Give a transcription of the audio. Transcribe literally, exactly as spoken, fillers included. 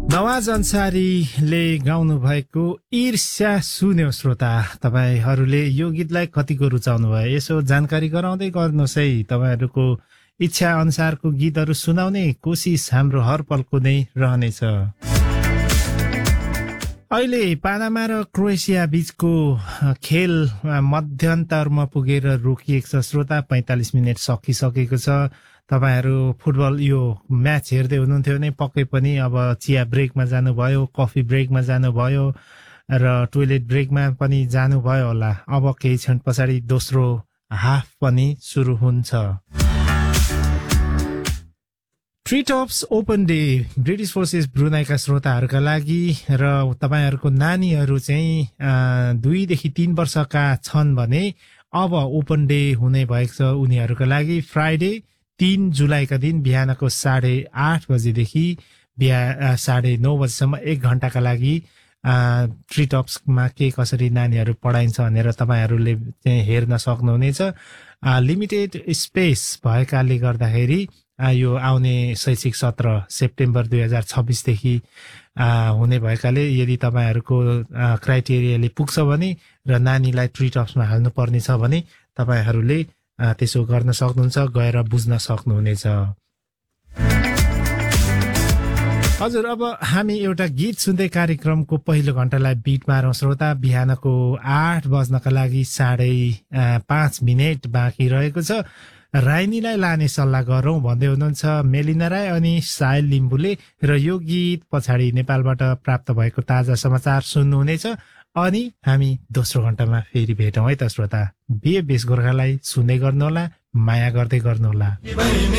नवाज अन्सारीले गाउनु भएको ईर्ष्या सुन्यो श्रोता। तपाईहरूले यो गीतलाई कतिको रुचाउनु भयो यसो जानकारी गराउँदै गर्नुहोस् है। तपाईहरूको इच्छा अनुसारको गीतहरू सुनाउने कोसिस हाम्रो हर पलको नै रहनेछ। अहिले पानामा र क्रोएसिया बीचको खेल मध्यन्तरमा पुगेर रोकिएको छ श्रोता। पैंतालीस मिनट सकिसकेको छ। तपाईहरू फुटबल यो म्याच हेर्दै हुनुहुन्थ्यो भने पक्कै पनि अब चिया ब्रेकमा जानुभयो, कफी ब्रेकमा जानुभयो र टोयलेट ब्रेकमा पनि जानुभयो होला। अब केही क्षण पछाडि दोस्रो हाफ पनि सुरु हुन्छ। ट्रिटप्स ओपन डे ब्रिटिश फोर्सेस ब्रुनाईका श्रोताहरूका लागि र तपाईहरूको नानीहरू चाहिँ दुईदेखि तीन वर्षका छन् भने अब ओपन डे हुने भएको छ उनीहरूका लागि। फ्राइडे तीन जुलाईका दिन बिहानको साढे आठ बजेदेखि बिहा साढे नौ बजीसम्म एक घण्टाका लागि ट्रिटप्समा के कसरी नानीहरू पढाइन्छ भनेर तपाईँहरूले चाहिँ हेर्न सक्नुहुनेछ। लिमिटेड स्पेस भएकाले गर्दाखेरि यो आउने शैक्षिक सत्र सेप्टेम्बर दुई हजार छब्बिसदेखि हुने भएकाले यदि तपाईँहरूको क्राइटेरियाले पुग्छ भने र नानीलाई ट्रिटप्समा हाल्नुपर्ने छ भने तपाईँहरूले त्यसो गर्न सक्नुहुन्छ, गएर बुझ्न सक्नुहुनेछ। हजुर, अब हामी एउटा गीत सुन्दै कार्यक्रमको पहिलो घण्टालाई बिट मारौँ श्रोता। बिहानको आठ बज्नका लागि साढे पाँच मिनट बाँकी रहेको छ। राइनीलाई लाने सल्लाह गरौँ भन्दै हुनुहुन्छ मेलिना राई अनि सायल लिम्बुले। र यो गीत पछाडि नेपालबाट प्राप्त भएको ताजा समाचार सुन्नुहुनेछ। अनि हामी दोस्रो घण्टामा फेरि भेटौँ है त श्रोता। बिए बेस गोर्खालाई सुन्दै गर्नुहोला, माया गर्दै गर्नुहोला।